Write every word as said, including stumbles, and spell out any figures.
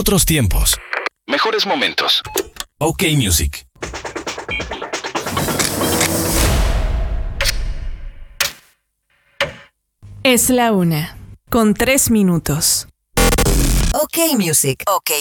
Otros tiempos. Mejores momentos. OK Music. Es la una, con tres minutos. OK Music. OK